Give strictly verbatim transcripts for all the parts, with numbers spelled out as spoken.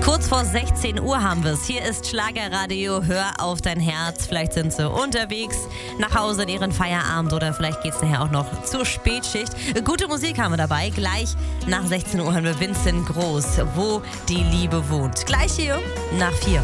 Kurz vor sechzehn Uhr haben wir es. Hier ist Schlagerradio, hör auf dein Herz. Vielleicht sind sie unterwegs, nach Hause in ihren Feierabend oder vielleicht geht es nachher auch noch zur Spätschicht. Gute Musik haben wir dabei. Gleich nach sechzehn Uhr haben wir Vincent Groß, wo die Liebe wohnt. Gleich hier nach vier.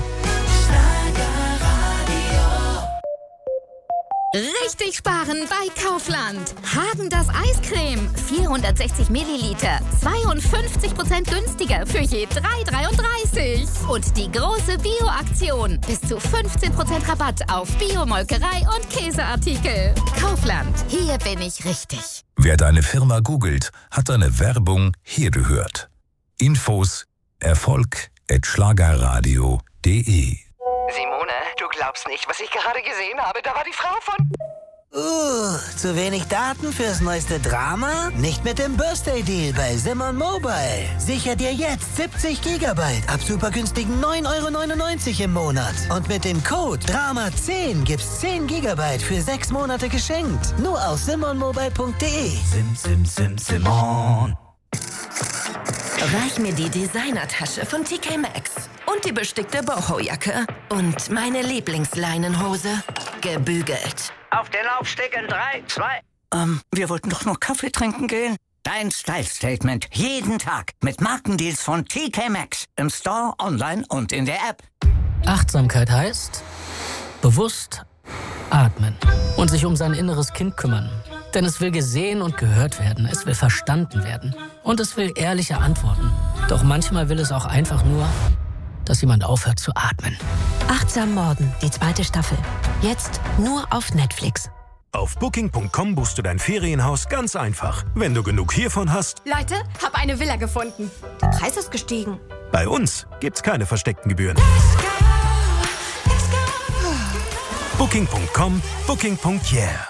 Richtig sparen bei Kaufland. Häagen-Dazs Eiscreme, vierhundertsechzig Milliliter, zweiundfünfzig Prozent günstiger für je drei Euro dreiunddreißig. Und die große Bio-Aktion, bis zu fünfzehn Prozent Rabatt auf Bio-Molkerei und Käseartikel. Kaufland, hier bin ich richtig. Wer deine Firma googelt, hat deine Werbung hier gehört. Infos erfolg at schlagerradio punkt de. Simone, du glaubst nicht, was ich gerade gesehen habe. Da war die Frau von... Uh, zu wenig Daten fürs neueste Drama? Nicht mit dem Birthday-Deal bei Simon Mobile. Sicher dir jetzt siebzig Gigabyte ab super günstigen neun Euro neunundneunzig im Monat. Und mit dem Code Drama zehn gibt's zehn Gigabyte für sechs Monate geschenkt. Nur auf simon mobile punkt de. Sim, sim, sim, Simon. Reich mir die Designertasche von T K Maxx und die bestickte Boho-Jacke und meine Lieblingsleinenhose, gebügelt. Auf den Laufsteg in drei, zwei... Ähm, wir wollten doch nur Kaffee trinken gehen. Dein Style-Statement jeden Tag mit Markendeals von T K Maxx. Im Store, online und in der App. Achtsamkeit heißt bewusst atmen und sich um sein inneres Kind kümmern. Denn es will gesehen und gehört werden, es will verstanden werden und es will ehrliche Antworten. Doch manchmal will es auch einfach nur, dass jemand aufhört zu atmen. Achtsam Morden, die zweite Staffel. Jetzt nur auf Netflix. Auf booking punkt com buchst du dein Ferienhaus ganz einfach. Wenn du genug hiervon hast... Leute, hab eine Villa gefunden. Der Preis ist gestiegen. Bei uns gibt's keine versteckten Gebühren. booking punkt com, booking punkt yeah.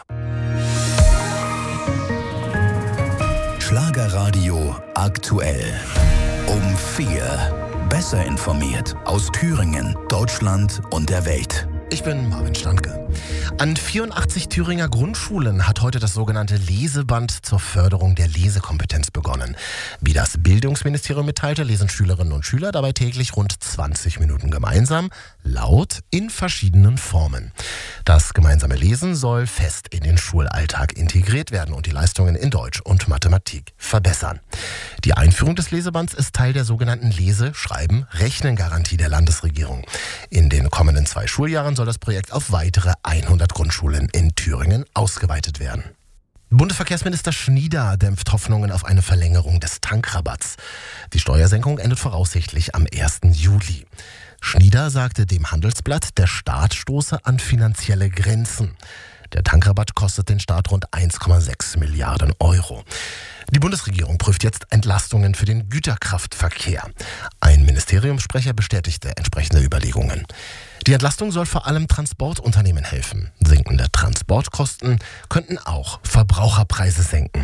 Schlagerradio aktuell. Um vier. Besser informiert aus Thüringen, Deutschland und der Welt. Ich bin Marvin Standke. An vierundachtzig Thüringer Grundschulen hat heute das sogenannte Leseband zur Förderung der Lesekompetenz begonnen. Wie das Bildungsministerium mitteilte, lesen Schülerinnen und Schüler dabei täglich rund zwanzig Minuten gemeinsam, laut, in verschiedenen Formen. Das gemeinsame Lesen soll fest in den Schulalltag integriert werden und die Leistungen in Deutsch und Mathematik verbessern. Die Einführung des Lesebands ist Teil der sogenannten Lese-, Schreiben-, Rechnen-Garantie der Landesregierung. In den kommenden zwei Schuljahren soll das Projekt auf weitere hundert Grundschulen in Thüringen ausgeweitet werden. Bundesverkehrsminister Schnieder dämpft Hoffnungen auf eine Verlängerung des Tankrabatts. Die Steuersenkung endet voraussichtlich am ersten Juli. Schnieder sagte dem Handelsblatt, der Staat stoße an finanzielle Grenzen. Der Tankrabatt kostet den Staat rund eins Komma sechs Milliarden Euro. Die Bundesregierung prüft jetzt Entlastungen für den Güterkraftverkehr. Ein Ministeriumssprecher bestätigte entsprechende Überlegungen. Die Entlastung soll vor allem Transportunternehmen helfen. Sinkende Transportkosten könnten auch Verbraucherpreise senken.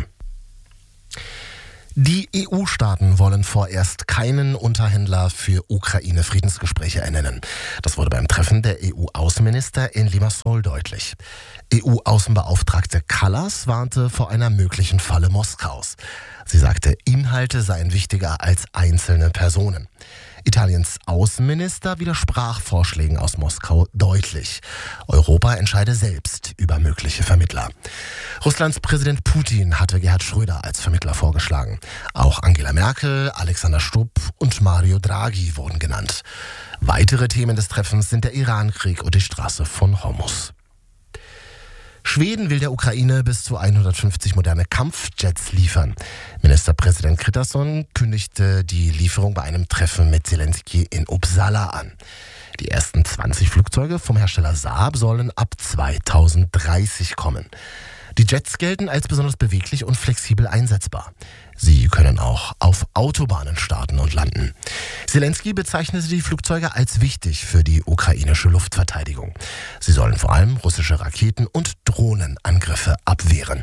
Die E U-Staaten wollen vorerst keinen Unterhändler für Ukraine-Friedensgespräche ernennen. Das wurde beim Treffen der E U-Außenminister in Limassol deutlich. E U-Außenbeauftragte Kallas warnte vor einer möglichen Falle Moskaus. Sie sagte, Inhalte seien wichtiger als einzelne Personen. Italiens Außenminister widersprach Vorschlägen aus Moskau deutlich. Europa entscheide selbst über mögliche Vermittler. Russlands Präsident Putin hatte Gerhard Schröder als Vermittler vorgeschlagen. Auch Angela Merkel, Alexander Stubb und Mario Draghi wurden genannt. Weitere Themen des Treffens sind der Irankrieg und die Straße von Hormuz. Schweden will der Ukraine bis zu hundertfünfzig moderne Kampfjets liefern. Ministerpräsident Kristersson kündigte die Lieferung bei einem Treffen mit Zelensky in Uppsala an. Die ersten zwanzig Flugzeuge vom Hersteller Saab sollen ab zweitausenddreißig kommen. Die Jets gelten als besonders beweglich und flexibel einsetzbar. Sie können auch auf Autobahnen starten und landen. Zelensky bezeichnete die Flugzeuge als wichtig für die ukrainische Luftverteidigung. Sie sollen vor allem russische Raketen- und Drohnenangriffe abwehren.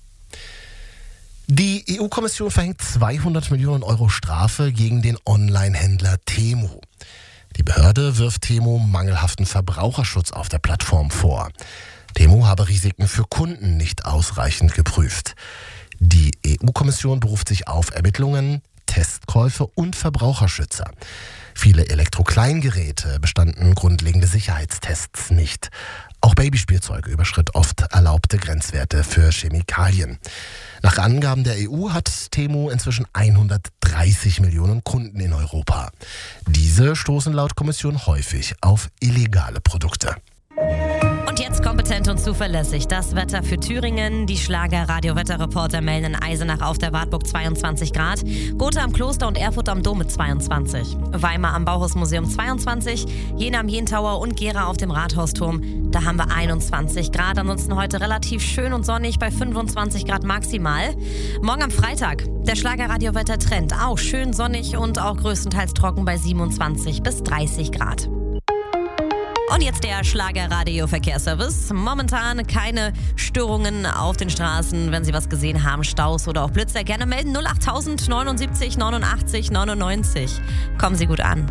Die E U-Kommission verhängt zweihundert Millionen Euro Strafe gegen den Online-Händler Temu. Die Behörde wirft Temu mangelhaften Verbraucherschutz auf der Plattform vor. Temu habe Risiken für Kunden nicht ausreichend geprüft. Die E U-Kommission beruft sich auf Ermittlungen Testkäufe und Verbraucherschützer. Viele Elektrokleingeräte bestanden grundlegende Sicherheitstests nicht. Auch Babyspielzeug überschritt oft erlaubte Grenzwerte für Chemikalien. Nach Angaben der E U hat Temu inzwischen hundertdreißig Millionen Kunden in Europa. Diese stoßen laut Kommission häufig auf illegale Produkte. Und jetzt kompetent und zuverlässig. Das Wetter für Thüringen. Die Schlager-Radio-Wetterreporter melden in Eisenach auf der Wartburg zweiundzwanzig Grad, Gotha am Kloster und Erfurt am Dom mit zweiundzwanzig, Weimar am Bauhausmuseum zweiundzwanzig, Jena am Jentauer und Gera auf dem Rathausturm. Da haben wir einundzwanzig Grad. Ansonsten heute relativ schön und sonnig bei fünfundzwanzig Grad maximal. Morgen am Freitag der Schlager-Radio-Wettertrend. Auch schön sonnig und auch größtenteils trocken bei siebenundzwanzig bis dreißig Grad. Und jetzt der Schlager-Radio-Verkehrsservice. Momentan keine Störungen auf den Straßen. Wenn Sie was gesehen haben, Staus oder auch Blitzer, gerne melden. null acht neunundsiebzig neunundachtzig neunundneunzig. Kommen Sie gut an.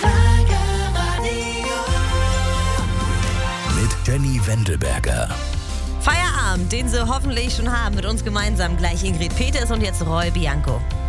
Mit Jenny Wendelberger. Feierabend, den Sie hoffentlich schon haben mit uns gemeinsam. Gleich Ingrid Peters und jetzt Roy Bianco.